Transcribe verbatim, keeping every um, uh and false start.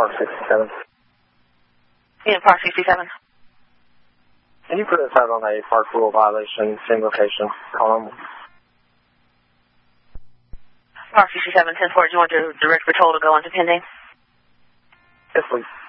Park sixty-seven. Yeah, Park sixty-seven. Can you put us out on a park rule violation, same location? Call them. Park sixty-seven, ten four, do you want the direct patrol to go into pending? Yes, please.